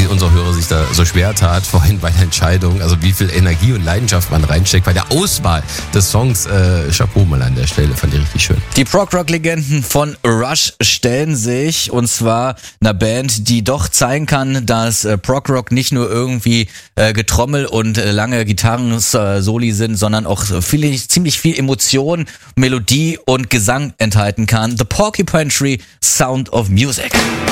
unser Hörer sich da so schwer tat vorhin bei der Entscheidung, also wie viel Energie und Leidenschaft man reinsteckt bei der Auswahl des Songs. Chapeau mal an der Stelle, fand ich richtig schön. Die Prog-Rock-Legenden von Rush stellen sich, und zwar einer Band, die doch zeigen kann, dass Prog-Rock nicht nur irgendwie Getrommel und lange Gitarren-Soli sind, sondern auch ziemlich viel Emotion, Melodie und Gesang enthalten kann. The Porcupine Tree, Sound of Music.